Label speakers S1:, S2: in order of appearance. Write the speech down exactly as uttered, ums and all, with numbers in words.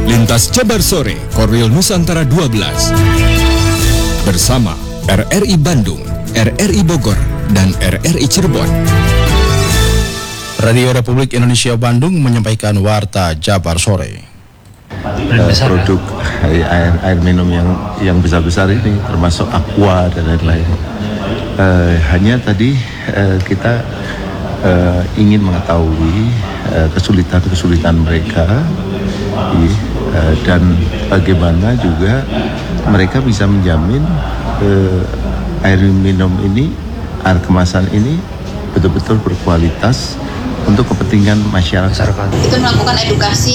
S1: Lintas Jabar Sore, Korwil Nusantara dua belas. Bersama R R I Bandung, R R I Bogor, dan R R I Cirebon.
S2: Radio Republik Indonesia Bandung menyampaikan Warta Jabar Sore.
S3: Uh, produk air, air minum yang yang besar-besar ini termasuk aqua dan lain-lain. Uh, hanya tadi uh, kita uh, ingin mengetahui uh, kesulitan-kesulitan mereka uh, dan bagaimana juga mereka bisa menjamin uh, air minum ini, air kemasan ini betul-betul berkualitas untuk kepentingan masyarakat.
S4: Itu melakukan edukasi